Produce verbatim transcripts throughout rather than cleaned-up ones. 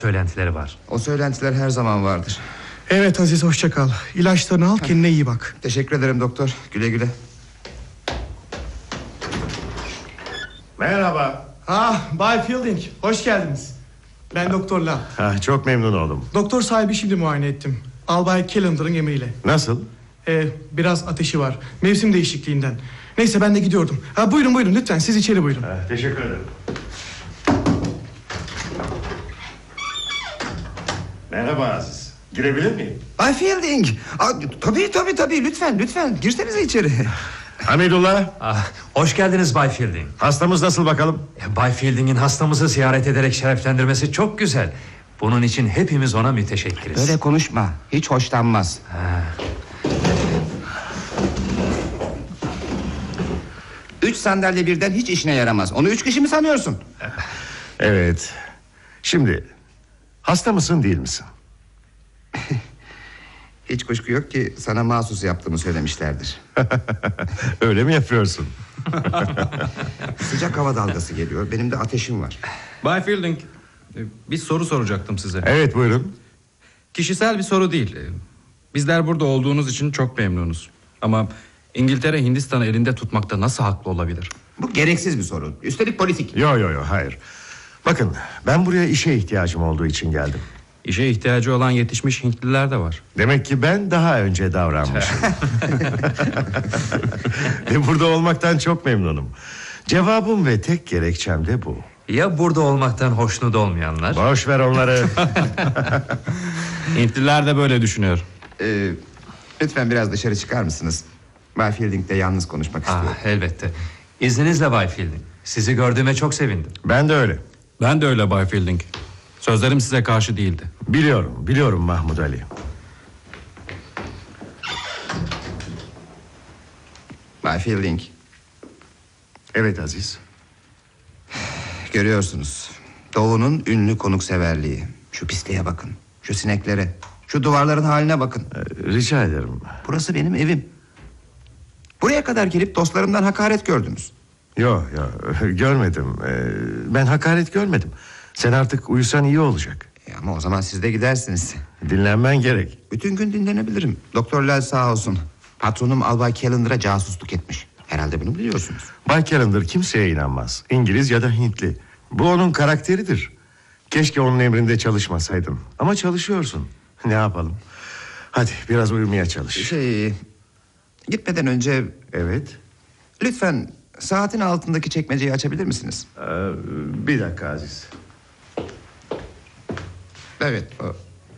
söylentileri var. O söylentiler her zaman vardır. Evet Aziz, hoşça kal. İlaçlarını al, kendine iyi bak. Teşekkür ederim doktor. Güle güle. Merhaba. Ah, Bay Fielding, hoş geldiniz. Ben Doktor La. Ha, çok memnun oldum. Doktor sahibi şimdi muayene ettim. Albay Calendar'ın emriyle. Nasıl? Ee, biraz ateşi var. Mevsim değişikliğinden. Neyse, ben de gidiyordum. Ha, buyurun buyurun lütfen, siz içeri buyurun. Ha, teşekkür ederim. Merhaba Aziz. Girebilir miyim? Bay Fielding. Aa, tabii tabii tabii lütfen lütfen. Girsenize içeri. Hamidullah. Ah, hoş geldiniz Bay Fielding. Hastamız nasıl bakalım? Bay Fielding'in hastamızı ziyaret ederek şereflendirmesi çok güzel. Bunun için hepimiz ona müteşekkiriz. Öyle konuşma. Hiç hoşlanmaz. Ha. Üç sandalye birden hiç işine yaramaz. Onu üç kişi mi sanıyorsun? Evet. Şimdi hasta mısın değil misin? Hiç kuşku yok ki sana mahsus yaptığımı söylemişlerdir. Öyle mi yapıyorsun? Sıcak hava dalgası geliyor. Benim de ateşim var. Bay Fielding, bir soru soracaktım size. Evet, buyurun. Kişisel bir soru değil. Bizler burada olduğunuz için çok memnunuz. Ama İngiltere Hindistan'ı elinde tutmakta nasıl haklı olabilir? Bu gereksiz bir soru. Üstelik politik. Yo yo yo hayır. Bakın, ben buraya işe ihtiyacım olduğu için geldim. İşe ihtiyacı olan yetişmiş Hintliler de var. Demek ki ben daha önce davranmışım. Ve burada olmaktan çok memnunum. Cevabım ve tek gerekçem de bu. Ya burada olmaktan hoşnut olmayanlar? Boş ver onları. Hintliler de böyle düşünüyor. Ee, lütfen biraz dışarı çıkar mısınız? Bay Fielding'le yalnız konuşmak Ah, istiyorum. elbette. İzninizle Bay Fielding. Sizi gördüğüme çok sevindim. Ben de öyle. Ben de öyle Bay Fielding. Sözlerim size karşı değildi. Biliyorum, biliyorum Mahmud Ali. Bay Fielding, Evet Aziz. görüyorsunuz. Doğu'nun ünlü konukseverliği. Şu pisliğe bakın. Şu sineklere. Şu duvarların haline bakın. Ee, rica ederim. Burası benim evim. Buraya kadar gelip dostlarımdan hakaret gördünüz. Yo yo görmedim. Ee, ben hakaret görmedim. Sen artık uyusan iyi olacak. E ama o zaman siz de gidersiniz. Dinlenmen gerek. Bütün gün dinlenebilirim. Doktor Lal sağ olsun. Patronum Albay Calendar'a casusluk etmiş. Herhalde bunu biliyorsunuz. Bay Calendar kimseye inanmaz. İngiliz ya da Hintli. Bu onun karakteridir. Keşke onun emrinde çalışmasaydım. Ama çalışıyorsun. Ne yapalım? Hadi biraz uyumaya çalış. Şey... Gitmeden önce... Evet. Lütfen saatin altındaki çekmeceyi açabilir misiniz? Ee, bir dakika Aziz. Evet o.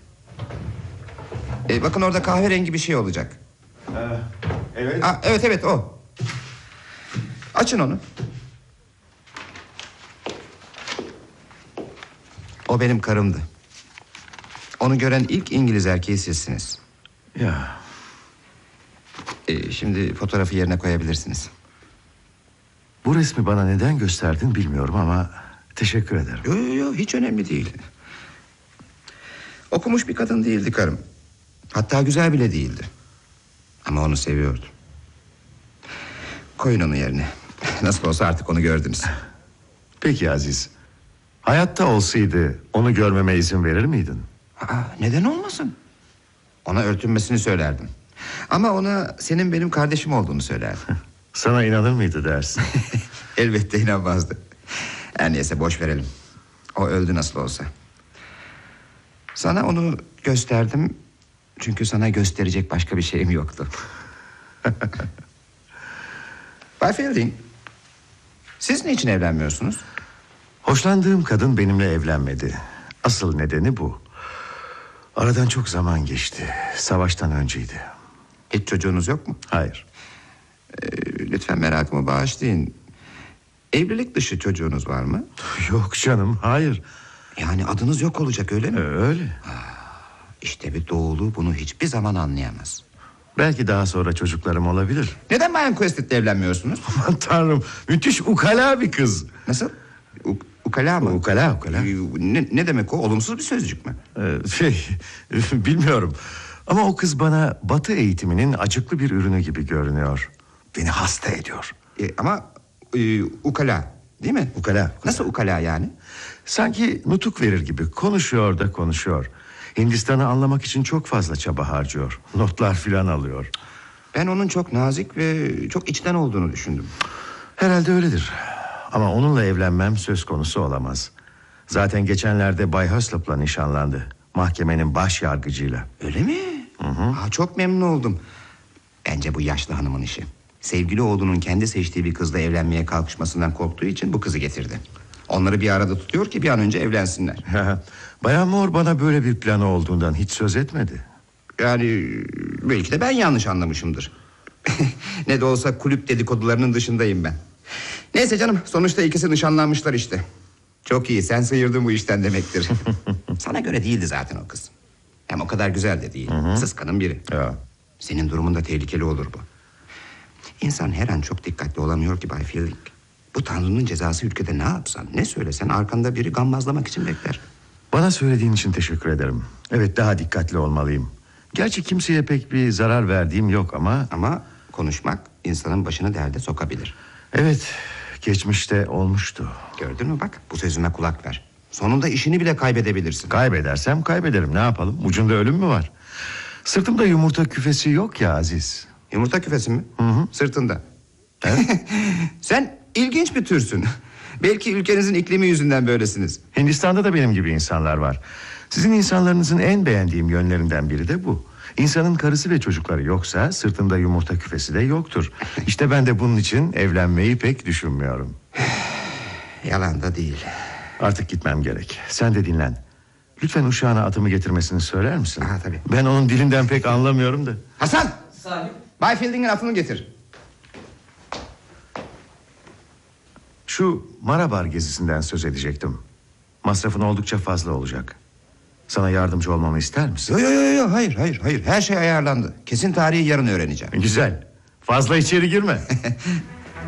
E, bakın orada kahverengi bir şey olacak. Ee, evet. Aa, evet evet o. Açın onu. O benim karımdı. Onu gören ilk İngiliz erkeği sizsiniz. Ya. E, şimdi fotoğrafı yerine koyabilirsiniz. Bu resmi bana neden gösterdin bilmiyorum ama teşekkür ederim. Yo yo yo hiç önemli değil. Okumuş bir kadın değildi karım. Hatta güzel bile değildi. Ama onu seviyordu. Koyun onu yerine. Nasıl olsa artık onu gördünüz. Peki Aziz. Hayatta olsaydı onu görmeme izin verir miydin? Aa, neden olmasın? Ona örtünmesini söylerdim. Ama ona senin benim kardeşim olduğunu söylerdim. Sana inanır mıydı dersin? Elbette inanmazdı. Her neyse boş verelim. O öldü nasıl olsa. Sana onu gösterdim. Çünkü sana gösterecek başka bir şeyim yoktu. Bay Fielding, siz niçin evlenmiyorsunuz? Hoşlandığım kadın benimle evlenmedi. Asıl nedeni bu. Aradan çok zaman geçti. Savaştan önceydi. Hiç çocuğunuz yok mu? Hayır. Ee, lütfen merakımı bağışlayın. Evlilik dışı çocuğunuz var mı? Yok canım, hayır. Yani adınız yok olacak öyle mi? Ee, öyle. İşte bir doğulu bunu hiçbir zaman anlayamaz. Belki daha sonra çocuklarım olabilir. Neden Bayan Quested'le evlenmiyorsunuz? Aman tanrım, müthiş ukala bir kız. Nasıl? U- ukala mı? Ukala, ukala. Ee, Ne, ne demek o? Olumsuz bir sözcük mü? Ee, şey, bilmiyorum. Ama o kız bana Batı eğitiminin acıklı bir ürünü gibi görünüyor. Beni hasta ediyor. Ee, ama e, ukala Değil mi? Ukala. Nasıl ukala yani? Sanki nutuk verir gibi konuşuyor da konuşuyor. Hindistan'ı anlamak için çok fazla çaba harcıyor. Notlar filan alıyor. Ben onun çok nazik ve çok içten olduğunu düşündüm. Herhalde öyledir. Ama onunla evlenmem söz konusu olamaz. Zaten geçenlerde Bay Höslop'la nişanlandı. Mahkemenin baş yargıcıyla. Öyle mi? Hı hı. Aa, çok memnun oldum. Bence bu yaşlı hanımın işi. Sevgili oğlunun kendi seçtiği bir kızla evlenmeye kalkışmasından korktuğu için bu kızı getirdi. Onları bir arada tutuyor ki bir an önce evlensinler. Bayan Moore bana böyle bir planı olduğundan hiç söz etmedi. Yani belki de ben yanlış anlamışımdır. Ne de olsa kulüp dedikodularının dışındayım ben. Neyse canım, sonuçta ikisi nişanlanmışlar işte. Çok iyi, sen sıyırdın bu işten demektir. Sana göre değildi zaten o kız. Hem o kadar güzel de değil. Hı hı. Sıskanın biri. Ya. Senin durumunda tehlikeli olur bu. İnsan her an çok dikkatli olamıyor ki Bay Fielding. Bu Tanrı'nın cezası, ülkede ne yapsan, ne söylesen arkanda biri gammazlamak için bekler. Bana söylediğin için teşekkür ederim. Evet, daha dikkatli olmalıyım. Gerçi kimseye pek bir zarar verdiğim yok ama... Ama konuşmak insanın başını derde sokabilir. Evet, geçmişte olmuştu. Gördün mü bak, bu sözüme kulak ver. Sonunda işini bile kaybedebilirsin. Kaybedersem kaybederim, ne yapalım? Ucunda ölüm mü var? Sırtımda yumurta küfesi yok ya Aziz. Yumurta küfesi mi? Hı hı. Sırtında. Evet. Sen ilginç bir türsün. Belki ülkenizin iklimi yüzünden böylesiniz. Hindistan'da da benim gibi insanlar var. Sizin insanlarınızın en beğendiğim yönlerinden biri de bu. İnsanın karısı ve çocukları yoksa sırtında yumurta küfesi de yoktur. İşte ben de bunun için evlenmeyi pek düşünmüyorum. Yalan da değil. Artık gitmem gerek. Sen de dinlen. Lütfen uşağına atımı getirmesini söyler misin? Aha, tabii. Ben onun dilinden pek anlamıyorum da. Hasan! Salim. Bay Fielding'in atını getir. Şu Marabar gezisinden söz edecektim. Masrafın oldukça fazla olacak. Sana yardımcı olmamı ister misin? Yo yo yo yo hayır hayır hayır her şey ayarlandı. Kesin tarihi yarın öğreneceğim. Güzel. Fazla içeri girme.